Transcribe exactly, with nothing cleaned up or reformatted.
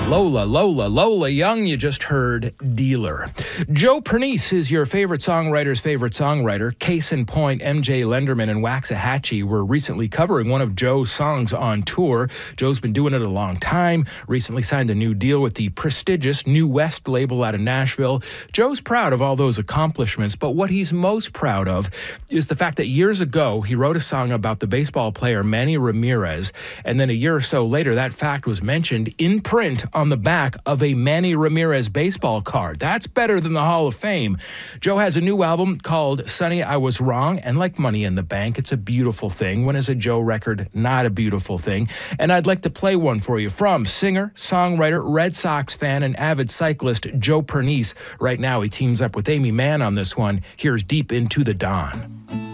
Lola, Lola, Lola Young, you just heard Dealer. Joe Pernice is your favorite songwriter's favorite songwriter. Case in point, M J Lenderman and Waxahachie were recently covering one of Joe's songs on tour. Joe's been doing it a long time, recently signed a new deal with the prestigious New West label out of Nashville. Joe's proud of all those accomplishments, but what he's most proud of is the fact that years ago, he wrote a song about the baseball player Manny Ramirez, and then a year or so later, that fact was mentioned in print on the back of a Manny Ramirez baseball card. That's better than the Hall of Fame. Joe has a new album called Sonny, I Was Wrong, and like Money in the Bank, it's a beautiful thing. When is a Joe record not a beautiful thing? And I'd like to play one for you from singer, songwriter, Red Sox fan, and avid cyclist Joe Pernice. Right now, he teams up with Amy Mann on this one. Here's Deep Into the Dawn.